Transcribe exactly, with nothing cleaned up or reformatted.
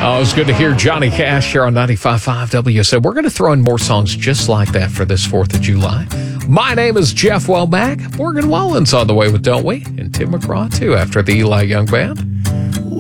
Oh, it's good to hear Johnny Cash here on ninety-five point five W S O. We're going to throw in more songs just like that for this fourth of July. My name is Jeff Wellback. Morgan Wallen's on the way with Don't We? And Tim McGraw, too, after the Eli Young Band.